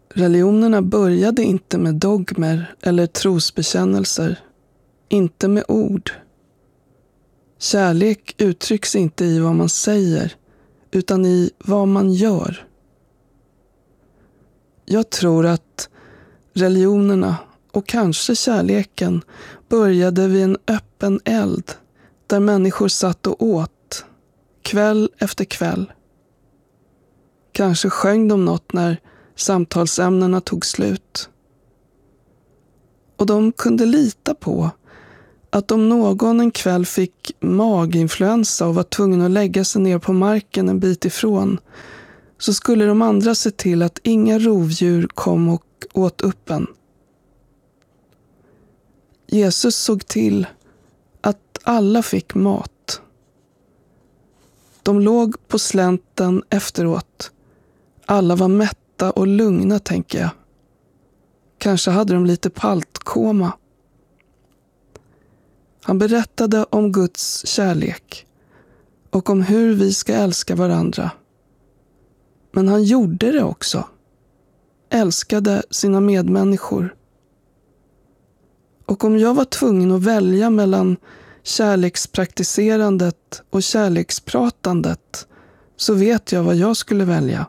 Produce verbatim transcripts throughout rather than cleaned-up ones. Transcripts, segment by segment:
Religionerna började inte med dogmer eller trosbekännelser, inte med ord. Kärlek uttrycks inte i vad man säger, utan i vad man gör. Jag tror att religionerna och kanske kärleken började vid en öppen eld där människor satt och åt, kväll efter kväll. Kanske sjöng de något när samtalsämnena tog slut. Och de kunde lita på att om någon en kväll fick maginfluensa och var tvungen att lägga sig ner på marken en bit ifrån, så skulle de andra se till att inga rovdjur kom och åt upp en. Jesus såg till att alla fick mat. De låg på slänten efteråt. Alla var mätta och lugna, tänker jag. Kanske hade de lite paltkoma. Han berättade om Guds kärlek och om hur vi ska älska varandra. Men han gjorde det också. Älskade sina medmänniskor. Och om jag var tvungen att välja mellan kärlekspraktiserandet och kärlekspratandet, så vet jag vad jag skulle välja.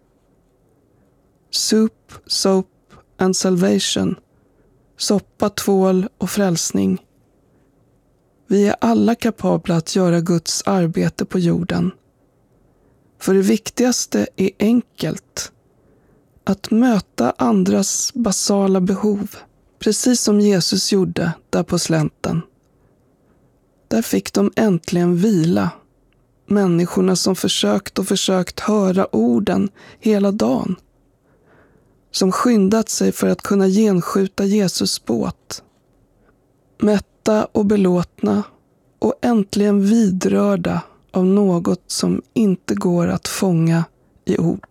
Soup, soap and salvation. Soppa, tvål och frälsning. Vi är alla kapabla att göra Guds arbete på jorden. För det viktigaste är enkelt. Att möta andras basala behov. Precis som Jesus gjorde där på slänten. Där fick de äntligen vila. Människorna som försökt och försökt höra orden hela dagen. Som skyndat sig för att kunna genskjuta Jesus båt. Mätta och belåtna och äntligen vidrörda av något som inte går att fånga i ord.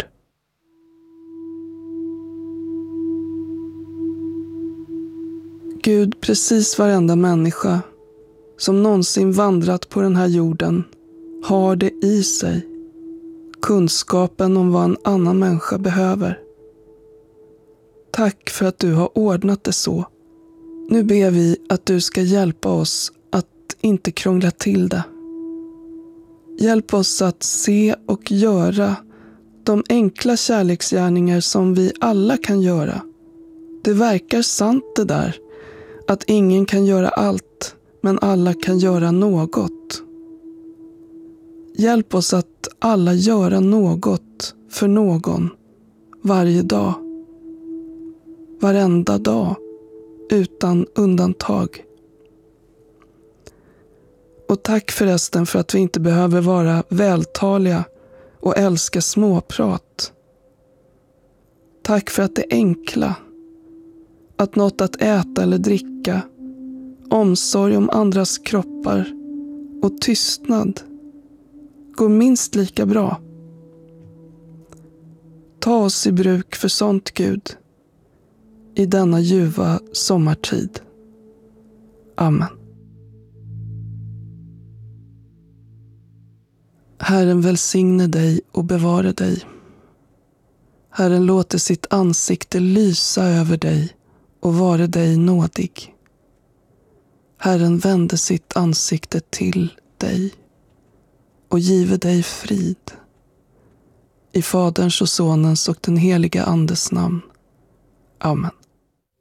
Gud, precis varenda människa som någonsin vandrat på den här jorden har det i sig. Kunskapen om vad en annan människa behöver. Tack för att du har ordnat det så. Nu ber vi att du ska hjälpa oss att inte krångla till det. Hjälp oss att se och göra de enkla kärleksgärningar som vi alla kan göra. Det verkar sant det där, att ingen kan göra allt, men alla kan göra något. Hjälp oss att alla göra något för någon, varje dag. Varenda dag, utan undantag. Och tack förresten för att vi inte behöver vara vältaliga och älska småprat. Tack för att det enkla, att något att äta eller dricka, omsorg om andras kroppar och tystnad går minst lika bra. Ta oss i bruk för sånt, Gud, i denna ljuva sommartid. Amen. Herren välsigne dig och bevara dig. Herren låter sitt ansikte lysa över dig och vare dig nådig. Herren vände sitt ansikte till dig och give dig frid. I Faderns och Sonens och den heliga Andes namn. Amen.